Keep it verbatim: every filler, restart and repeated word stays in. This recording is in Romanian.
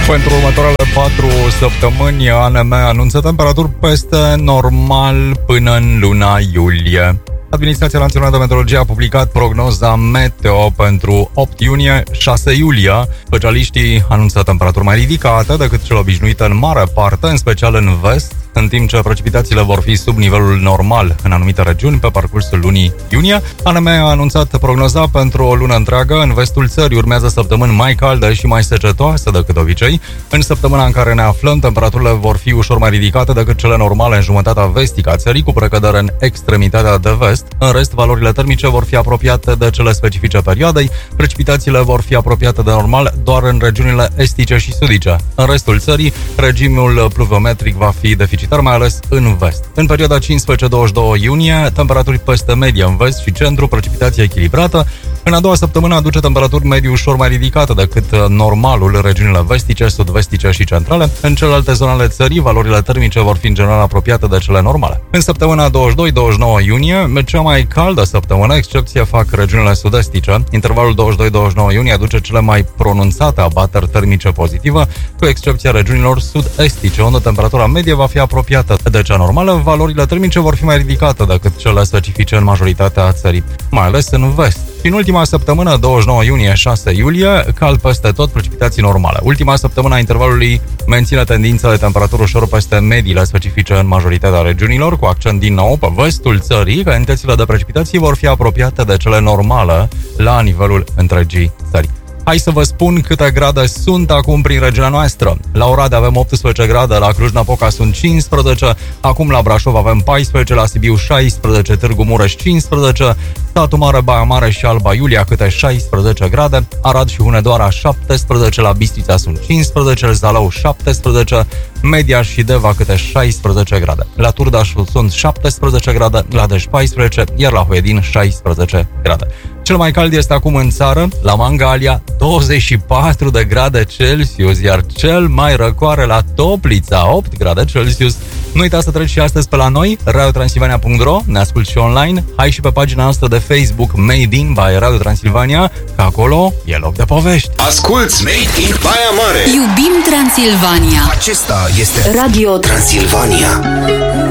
Pentru următoarele patru săptămâni, A N M anunță temperaturi peste normal până în luna iulie. Administrația Națională de Meteorologie a publicat prognoza meteo pentru opt iunie șase iulie. Specialiștii anunță temperaturi mai ridicate decât cele obișnuite în mare parte, în special în vest, în timp ce precipitațiile vor fi sub nivelul normal în anumite regiuni pe parcursul lunii iunie. A N M a anunțat prognoza pentru o lună întreagă. În vestul țării urmează săptămâni mai calde și mai secetoase decât obicei. În săptămâna în care ne aflăm, temperaturile vor fi ușor mai ridicate decât cele normale în jumătatea vestică a țării, cu precădere în extremitatea de vest. În rest, valorile termice vor fi apropiate de cele specifice perioadei. Precipitațiile vor fi apropiate de normal doar în regiunile estice și sudice. În restul țării, regimul pluviometric va fi deficitar, mai ales în vest. În perioada cincisprezece douăzeci și doi iunie, temperaturi peste medie în vest și centru, precipitație echilibrată. În a doua săptămână aduce temperaturi medii ușor mai ridicate decât normalul în regiunile vestice, sud-vestice și centrale. În celelalte zone ale țării, valorile termice vor fi în general apropiate de cele normale. În săptămâna douăzeci și doi douăzeci și nouă iunie, cea mai caldă săptămână, excepție fac regiunile sud-estice. Intervalul douăzeci și doi douăzeci și nouă iunie aduce cele mai pronunțate abateri termice pozitive, cu excepția regiunilor sud-estice, unde temperatura medie va fi apropiată de cea normală. Valorile termice vor fi mai ridicate decât cele specifice în majoritatea țării, mai ales în vest. Și în ultima săptămână, douăzeci și nouă iunie șase iulie, cald peste tot, precipitații normale. Ultima săptămână a intervalului menține tendința de temperaturi ușor peste mediile specifice în majoritatea regiunilor, cu accent din nou pe vestul țării. Cantitățile de precipitații vor fi apropiate de cele normale la nivelul întregii țări. Hai să vă spun câte grade sunt acum prin regiunea noastră. La Oradea avem optsprezece grade, la Cluj-Napoca sunt cincisprezece, acum la Brașov avem paisprezece, la Sibiu șaisprezece, Târgu Mureș cincisprezece, Satu Mare, Baia Mare și Alba Iulia câte șaisprezece grade, Arad și Hunedoara șaptesprezece, la Bistrița sunt cincisprezece, Zalău șaptesprezece, Mediaș și Deva câte șaisprezece grade. La Turdaș sunt șaptesprezece grade, la Dej paisprezece, iar la Huedin șaisprezece grade. Cel mai cald este acum în țară, la Mangalia, douăzeci și patru de grade Celsius, iar cel mai răcoare la Toplița, opt grade Celsius. Nu uita să treci și astăzi pe la noi, radio transilvania punct ro, ne asculti și online, hai și pe pagina noastră de Facebook Made in by Radio Transilvania, că acolo e loc de povești. Asculți Made in Baia Mare. Iubim Transilvania. Acesta este Radio Transilvania.